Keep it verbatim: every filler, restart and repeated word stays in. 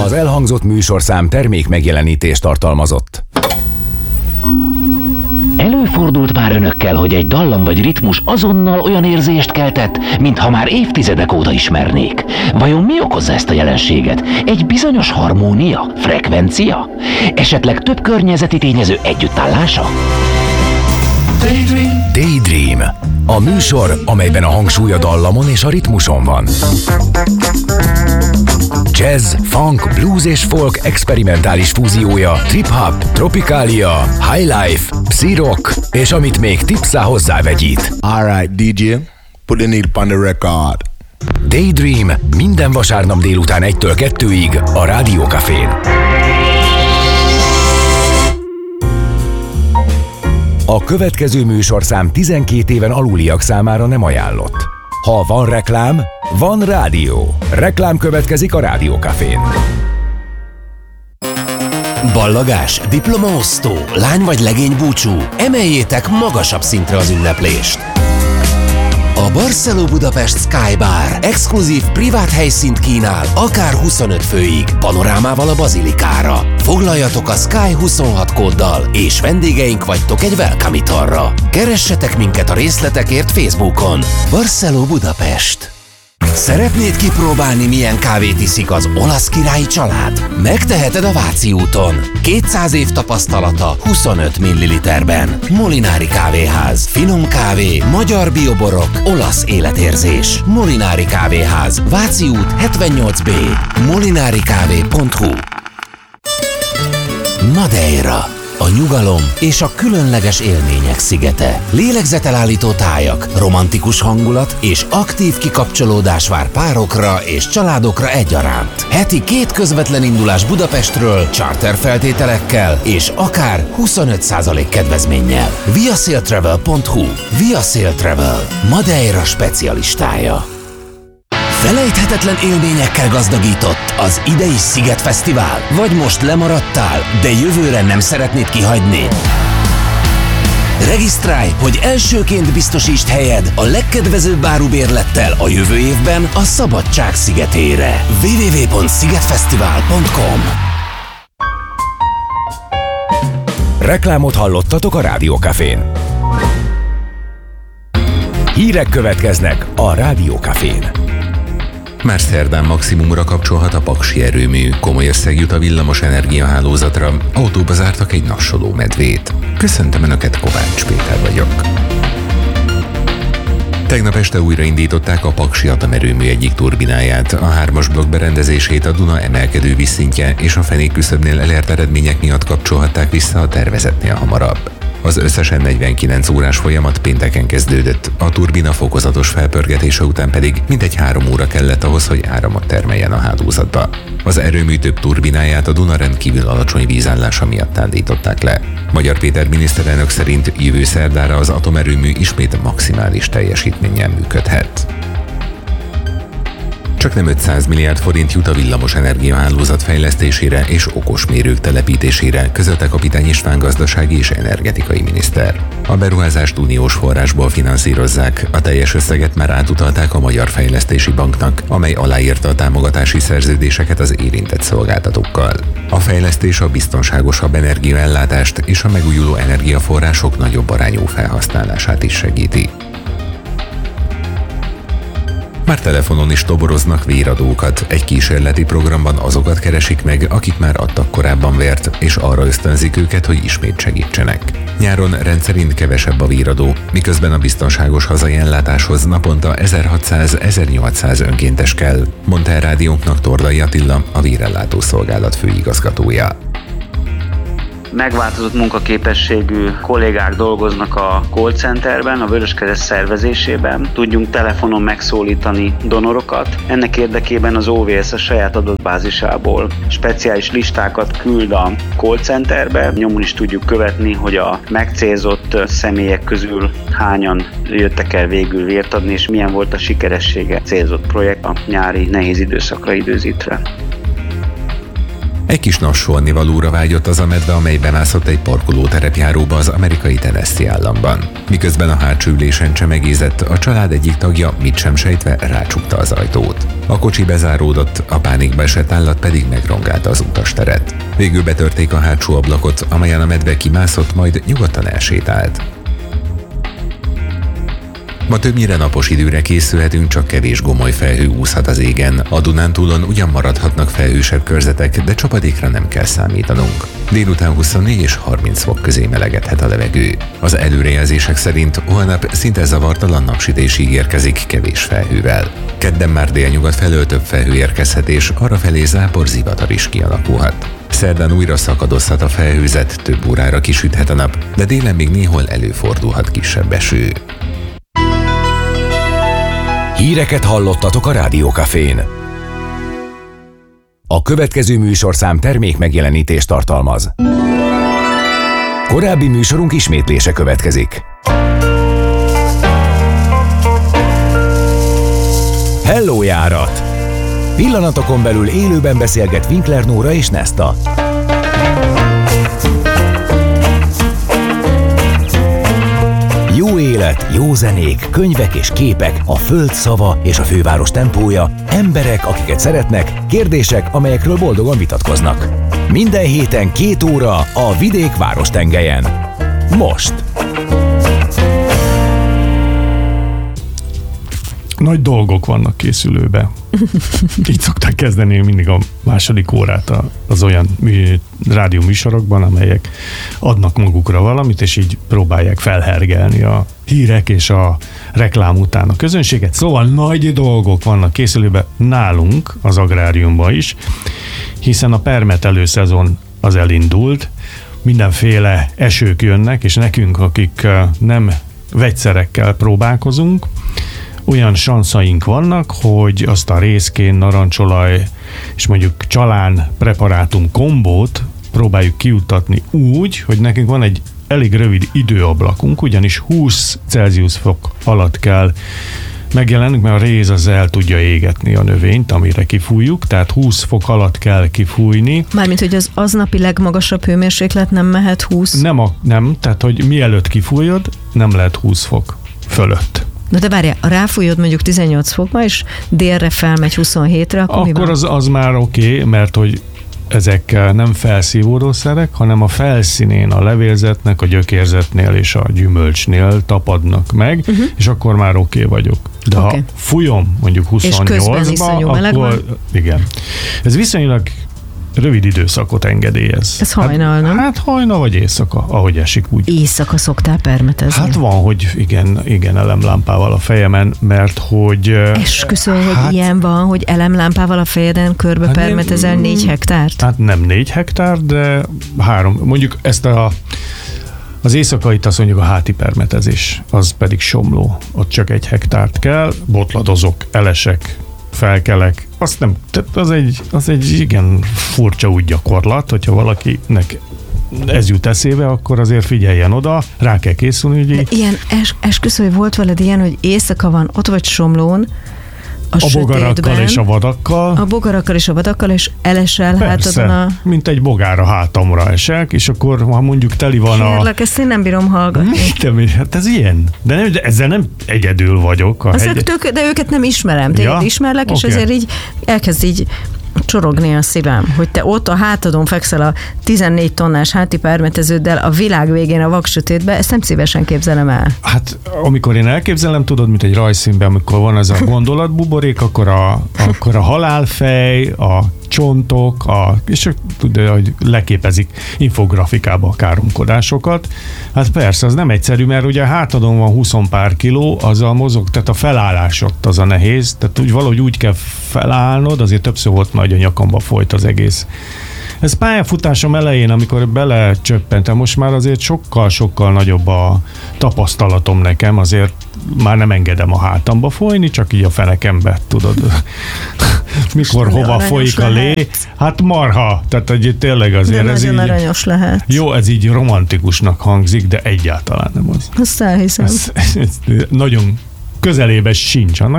Az elhangzott műsorszám termék megjelenítést tartalmazott. Előfordult már önökkel, hogy egy dallam vagy ritmus azonnal olyan érzést keltett, mintha már évtizedek óta ismernék. Vajon mi okozza ezt a jelenséget? Egy bizonyos harmónia? Frekvencia? Esetleg több környezeti tényező együttállása? Daydream. Daydream. A műsor, amelyben a hangsúly a dallamon és a ritmuson van. Jazz, funk, blues és folk experimentális fúziója, trip-hop, tropikália, highlife, psi-rock, és amit még tipszá hozzávegyít. Alright, dé dzsé, put the needle on the record. Daydream minden vasárnap délután egytől kettőig a Rádió Cafén. A következő műsorszám tizenkét éven aluliak számára nem ajánlott. Ha van reklám, van rádió. Reklám következik a Rádió Cafén. Ballagás, diplomaosztó, lány vagy legény búcsú. Emeljétek magasabb szintre az ünneplést. A Barceló Budapest Sky Bar exkluzív privát helyszínt kínál, akár huszonöt főig, panorámával a bazilikára. Foglaljatok a Sky huszonhat kóddal, és vendégeink vagytok egy welcome italra. Keressetek minket a részletekért Facebookon. Barceló Budapest. Szeretnéd kipróbálni, milyen kávét iszik az olasz királyi család? Megteheted a Váci úton. kétszáz év tapasztalata huszonöt milliliterben. Molinári Kávéház. Finom kávé, magyar bioborok, olasz életérzés. Molinári Kávéház. Váci út hetvennyolc bé. molinarikávé pont hu. Madeira. A nyugalom és a különleges élmények szigete. Lélegzetelállító tájak, romantikus hangulat és aktív kikapcsolódás vár párokra és családokra egyaránt. Heti két közvetlen indulás Budapestről, charter feltételekkel és akár huszonöt százalék kedvezménnyel. viasailtravel pont hu. Viasail Travel. Madeira specialistája. Felejthetetlen élményekkel gazdagított az idei Sziget Fesztivál? Vagy most lemaradtál, de jövőre nem szeretnéd kihagyni? Regisztrálj, hogy elsőként biztosítsd helyed a legkedvezőbb árubérlettel a jövő évben a Szabadság szigetére. double-u double-u double-u pont szigetfesztivál pont com. Reklámot hallottatok a Rádió Cafén. Hírek következnek a Rádió Cafén. Már szerdán maximumra kapcsolhat a paksi erőmű, komoly összeg jut a villamos energiahálózatra, autóba zártak egy nassoló medvét. Köszöntöm Önöket, Kovács Péter vagyok. Tegnap este újraindították a paksi atomerőmű egyik turbináját, a hármas blokk berendezését a Duna emelkedő vízszintje és a fenékküszöbnél elért eredmények miatt kapcsolhatták vissza a tervezetnél hamarabb. Az összesen negyvenkilenc órás folyamat pénteken kezdődött, a turbina fokozatos felpörgetése után pedig mintegy három óra kellett ahhoz, hogy áramot termeljen a hálózatba. Az erőmű több turbináját a Duna rendkívül alacsony vízállása miatt állították le. Magyar Péter miniszterelnök szerint jövő szerdára az atomerőmű ismét maximális teljesítménnyel működhet. Csak nem ötszáz milliárd forint jut a villamos energiahálózat fejlesztésére és okosmérők telepítésére, közölte Kapitány István gazdasági és energetikai miniszter. A beruházást uniós forrásból finanszírozzák, a teljes összeget már átutalták a Magyar Fejlesztési Banknak, amely aláírta a támogatási szerződéseket az érintett szolgáltatókkal. A fejlesztés a biztonságosabb energiaellátást és a megújuló energiaforrások nagyobb arányú felhasználását is segíti. Már telefonon is toboroznak véradókat. Egy kísérleti programban azokat keresik meg, akik már adtak korábban vért, és arra ösztönzik őket, hogy ismét segítsenek. Nyáron rendszerint kevesebb a véradó, miközben a biztonságos hazai ellátáshoz naponta ezerhatszáz-ezernyolcszáz önkéntes kell, mondta el rádiónknak Tordai Attila, a vérellátó szolgálat főigazgatója. Megváltozott munkaképességű kollégák dolgoznak a call centerben, a Vöröskereszt szervezésében. Tudjunk telefonon megszólítani donorokat. Ennek érdekében az o vé es a saját adatbázisából speciális listákat küld a call centerbe. Nyomon is tudjuk követni, hogy a megcélzott személyek közül hányan jöttek el végül vért adni, és milyen volt a sikeressége a célzott projekt a nyári nehéz időszakra időzítve. Egy kis nassolni valóra vágyott az a medve, amely bemászott egy parkolóterepjáróba az amerikai Tennessee államban. Miközben a hátsó ülésen csemegézett, a család egyik tagja mit sem sejtve rácsukta az ajtót. A kocsi bezáródott, a pánikba esett állat pedig megrongálta az utasteret. Végül betörték a hátsó ablakot, amelyen a medve kimászott, majd nyugodtan elsétált. Ma többnyire napos időre készülhetünk, csak kevés gomoly felhő úszhat az égen. A Dunántúlon ugyan maradhatnak felhősebb körzetek, de csapadékra nem kell számítanunk. Délután huszonnégy és harminc fok közé melegedhet a levegő. Az előrejelzések szerint holnap szinte zavartalan napsütés ígérkezik kevés felhővel. Kedden már délnyugat felől több felhő érkezhet, és arrafelé zápor zivatar is kialakulhat. Szerdán újra szakadozhat a felhőzet, több órára kisüthet a nap, de délen még néhol előfordulhat kisebb eső. Híreket hallottatok a Rádiókafén. A következő műsorszám termék megjelenítést tartalmaz. Korábbi műsorunk ismétlése következik. Hello járat! Pillanatokon belül élőben beszélget Winkler Nóra és Nesta. Jó élet, jó zenék, könyvek és képek, a föld szava és a főváros tempója, emberek, akiket szeretnek, kérdések, amelyekről boldogan vitatkoznak. Minden héten két óra a vidék várostengelyen. Most! Nagy dolgok vannak készülőbe. Így szokták kezdeni mindig a második órát az olyan mű, rádió műsorokban, amelyek adnak magukra valamit, és így próbálják felhergelni a hírek és a reklám után a közönséget. Szóval nagy dolgok vannak készülőbe nálunk, az agráriumban is, hiszen a permetelő szezon az elindult, mindenféle esők jönnek, és nekünk, akik nem vegyszerekkel próbálkozunk, olyan sanszaink vannak, hogy azt a rézkén, narancsolaj és mondjuk csalán preparátum kombót próbáljuk kijuttatni úgy, hogy nekünk van egy elég rövid időablakunk, ugyanis húsz Celsius fok alatt kell megjelennünk, mert a réz az el tudja égetni a növényt, amire kifújjuk, tehát húsz fok alatt kell kifújni. Mármint, hogy az aznapi legmagasabb hőmérséklet nem mehet húsz? Nem, a, nem, tehát hogy mielőtt kifújod, nem lehet húsz fok fölött. Na de várjál, ráfújod mondjuk tizennyolc fokba, és délre felmegy huszonhétre, akkor, akkor az, az már oké, okay, mert hogy ezek nem felszívódószerek, hanem a felszínén a levélzetnek, a gyökérzetnél és a gyümölcsnél tapadnak meg, uh-huh. és akkor már oké okay vagyok. De okay. ha fújom mondjuk huszonnyolcba, akkor igen. Ez viszonylag rövid időszakot engedélyez. Ez hajnal, nem? Hát, hát hajnal vagy éjszaka, ahogy esik úgy. Éjszaka szoktál permetezni? Hát van, hogy igen, igen, elemlámpával a fejemen, mert hogy... Esküszöm, hát, hogy ilyen van, hogy elemlámpával a fejeden körbe hát permetezel nem, négy hektárt? Hát nem négy hektár, de három. Mondjuk ezt a az éjszakait azt mondjuk a háti permetezés, az pedig somló. Ott csak egy hektárt kell, botladozok, elesek, felkelek, azt nem, az egy, az egy igen furcsa úgy gyakorlat, hogyha valakinek ez jut eszébe, akkor azért figyeljen oda, rá kell készülni. Hogy így... Ilyen es, esküszöm, hogy volt veled ilyen, hogy éjszaka van, ott vagy Somlón, a, a bogarakkal és a vadakkal. A bogarakkal és a vadakkal, és elesel hátadon a... mint egy bogár a hátamra esek, és akkor, ha mondjuk teli van Kérlek, a... Kérlek, ezt én nem bírom hallgatni. Mit, hát ez ilyen. De, nem, de ezzel nem egyedül vagyok. A hegy... tök, de őket nem ismerem. Téged ja? ismerlek, és okay. ezért így elkezd így csorogni a szívem, hogy te ott a hátadon fekszel a tizennégy tonnás háti permeteződdel a világ végén a vaksötétbe, ezt nem szívesen képzelem el. Hát amikor én elképzelem, tudod, mint egy rajzszínben, amikor van ez a gondolatbuborék, akkor a, akkor a halálfej, a csontok, a, és tudja, hogy leképezik infografikába a káromkodásokat. Hát persze, az nem egyszerű, mert ugye a hátadon van húsz pár kiló, azzal mozog, tehát a felállás ott az a nehéz, tehát úgy valahogy úgy kell felállnod, azért többször volt nagy a nyakamba folyt az egész. Ez pályafutásom elején, amikor belecsöppentem, most már azért sokkal-sokkal nagyobb a tapasztalatom nekem, azért már nem engedem a hátamba folyni, csak így a fenekembe, tudod, mikor hova folyik a lé. Hát marha, tehát hogy tényleg azért de ez nagyon így... aranyos lehet. Jó, ez így romantikusnak hangzik, de egyáltalán nem az. Azt elhiszem. Ez, ez nagyon közelében sincs annak,